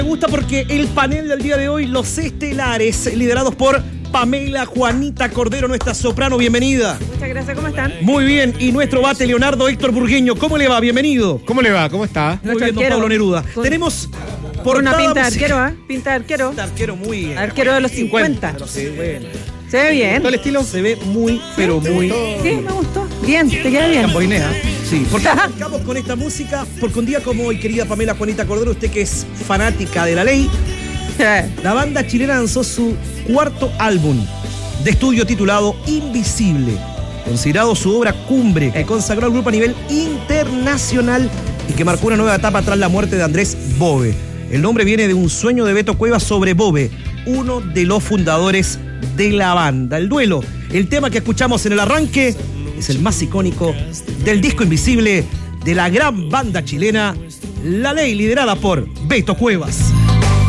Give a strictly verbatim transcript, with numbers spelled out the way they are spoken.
Me gusta porque el panel del día de hoy, los estelares, liderados por Pamela Juanita Cordero, nuestra soprano, bienvenida. Muchas gracias, ¿cómo están? Muy bien, y nuestro bate Leonardo Héctor Burgueño, ¿cómo le va? Bienvenido. ¿Cómo le va? ¿Cómo está? Muy bien, don Pablo Neruda. Con, Tenemos por una pinta de musical. arquero, ¿eh? Pinta de arquero. Pinta de arquero muy bien. Arquero de los cincuenta. Sí, bueno. Se ve bien. ¿Todo el estilo? Se ve muy, pero muy... Sí, me gustó. Bien, te queda bien. Camboinea. Sí, porque arrancamos con esta música, porque un día como hoy, querida Pamela Juanita Cordero, usted que es fanática de la ley, la banda chilena lanzó su cuarto álbum de estudio titulado Invisible, considerado su obra cumbre, que consagró al grupo a nivel internacional y que marcó una nueva etapa tras la muerte de Andrés Bove. El nombre viene de un sueño de Beto Cuevas sobre Bove, uno de los fundadores de la banda. El duelo, el tema que escuchamos en el arranque, es el más icónico del disco Invisible de la gran banda chilena La Ley, liderada por Beto Cuevas.